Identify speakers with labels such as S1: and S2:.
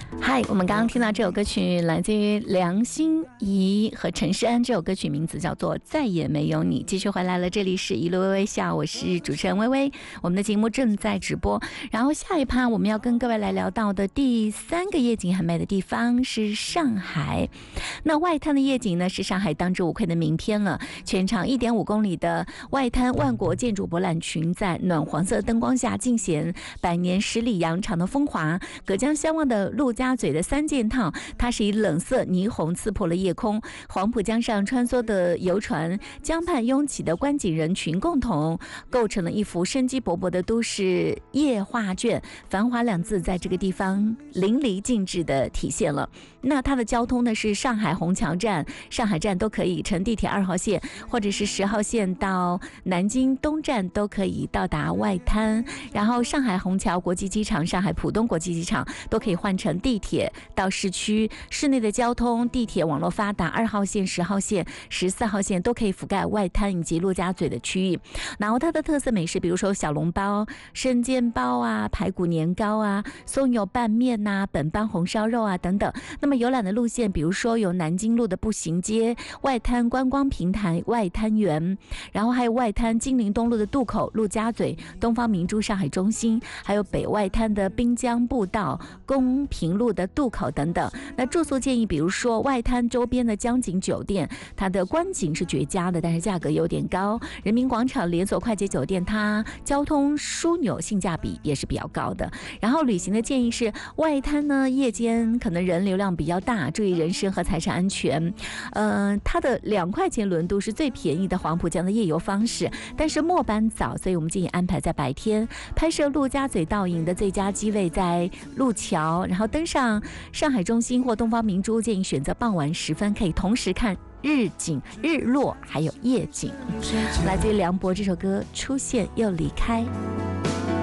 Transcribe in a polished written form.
S1: 嗨，我们刚刚听到这首歌曲来自于梁心颐和陈势安，这首歌曲名字叫做《再也没有你》。继续回来了，这里是一路微微笑，我是主持人微微，我们的节目正在直播。然后下一趴我们要跟各位来聊到的第3个夜景很美的地方是上海。那外滩的夜景呢，是上海当之无愧的名片了。全长1.5公里的外滩万国建筑博览群，在暖黄色灯光下尽显百年十里洋场的风华。隔江相望的陆家嘴的三件套，它是以冷色霓虹刺破了夜空。黄浦江上穿梭的游船，江畔拥挤的观景人群，共同构成了一幅生机勃勃的都市夜画卷。繁华2字在这个地方淋漓尽致的体现了。那它的交通呢，是上海虹桥站、上海站都可以乘地铁2号线，或者是10号线到南京东站都可以到达外滩。然后上海虹桥国际机场、上海浦东国际机场都可以换乘地铁到市区。市内的交通地铁网络发达，2号线、10号线、14号线都可以覆盖外滩以及陆家嘴的区域。然后它的特色美食，比如说小笼包、生煎包啊、排骨年糕啊、松油拌面啊、本帮红烧肉啊等等。那么游览的路线，比如说有南京路的步行街、外滩观光平台、外滩园，然后还有外滩金陵东路的渡口、陆家嘴、东方明珠上海中心，还有北外滩的滨江步道、公平路的渡口等等。那住宿建议，比如说外滩周边的江景酒店，它的观景是绝佳的，但是价格有点高。人民广场连锁快捷酒店，它交通枢纽，性价比也是比较高的。然后旅行的建议是，外滩呢夜间可能人流量比较大，注意人身和财产安全。它的2块钱轮渡是最便宜的黄浦江的夜游方式，但是末班早，所以我们建议安排在白天。拍摄陆家嘴倒影的最佳机位在路桥，然后登上上海中心或东方明珠，建议选择傍晚时分，可以同时看日景、日落还有夜景。来自于梁博这首歌《出现又离开》。